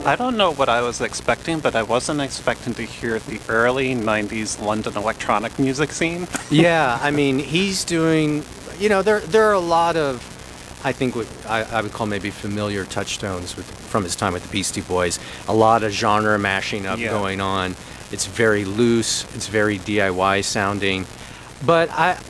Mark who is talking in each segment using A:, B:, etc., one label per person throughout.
A: I don't know what I was expecting, but I wasn't expecting to hear the early 90s London electronic music scene.
B: Yeah, I mean, he's doing, there are a lot of, I think what I would call maybe familiar touchstones from his time with the Beastie Boys. A lot of genre mashing up going on. It's very loose, it's very DIY sounding. But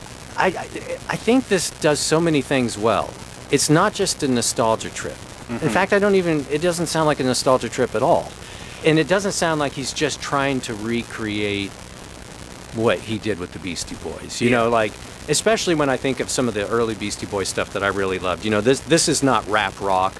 B: I think this does so many things well. It's not just a nostalgia trip. In fact, it doesn't sound like a nostalgia trip at all. And it doesn't sound like he's just trying to recreate what he did with the Beastie Boys. Especially when I think of some of the early Beastie Boys stuff that I really loved. This is not rap rock.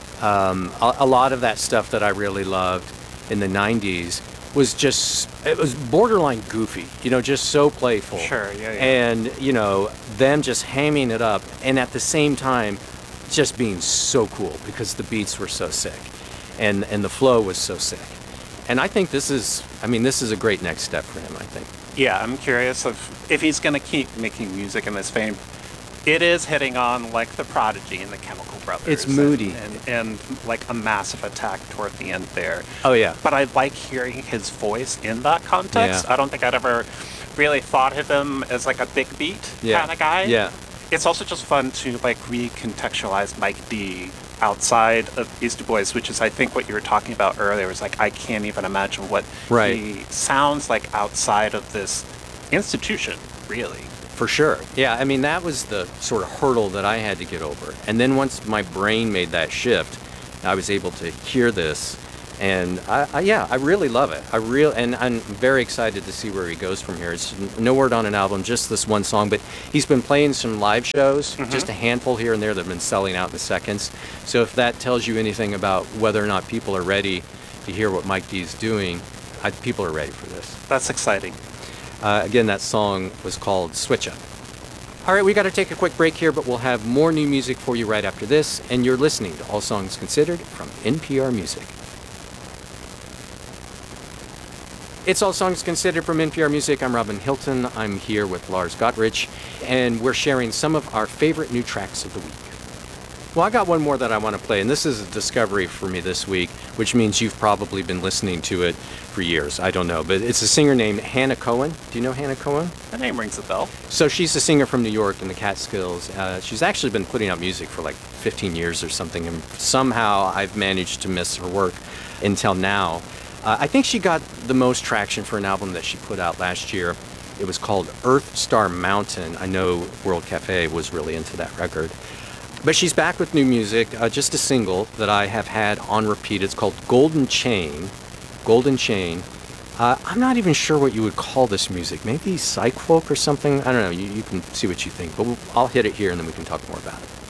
B: A lot of that stuff that I really loved in the 90s it was borderline goofy, just so playful.
A: Sure, yeah.
B: And, them just hamming it up and at the same time just being so cool because the beats were so sick and the flow was so sick. And I think this is a great next step for him, I think.
A: Yeah, I'm curious if he's going to keep making music in this vein. It is hitting on like the Prodigy and the Chemical Brothers.
B: It's moody.
A: And like a massive attack toward the end there.
B: Oh, yeah.
A: But I like hearing his voice in that context.
B: Yeah.
A: I don't think I'd ever really thought of him as like a big beat kind of guy.
B: Yeah.
A: It's also just fun to like recontextualize Mike D outside of Beastie Boys, which is I think what you were talking about earlier. Was like I can't even imagine what he sounds like outside of this institution, really.
B: For sure. Yeah, that was the sort of hurdle that I had to get over. And then once my brain made that shift, I was able to hear this. And I really love it. And I'm very excited to see where he goes from here. It's no word on an album, just this one song. But he's been playing some live shows, just a handful here and there that have been selling out in seconds. So if that tells you anything about whether or not people are ready to hear what Mike D is doing, people are ready for this.
A: That's exciting.
B: Again, that song was called Switch Up. All right, we got to take a quick break here, but we'll have more new music for you right after this. And you're listening to All Songs Considered from NPR Music. It's All Songs Considered from NPR Music. I'm Robin Hilton. I'm here with Lars Gottrich, and we're sharing some of our favorite new tracks of the week. Well, I got one more that I want to play, and this is a discovery for me this week, which means you've probably been listening to it for years. I don't know, but it's a singer named Hannah Cohen. Do you know Hannah Cohen?
A: The name rings a bell.
B: So she's a singer from New York in the Catskills. She's actually been putting out music for like 15 years or something, and somehow I've managed to miss her work until now. I think she got the most traction for an album that she put out last year. It was called Earth Star Mountain. I know World Cafe was really into that record. But she's back with new music, just a single that I have had on repeat. It's called Golden Chain. Golden Chain. I'm not even sure what you would call this music. Maybe psych folk or something? I don't know. You can see what you think. But I'll hit it here and then we can talk more about it.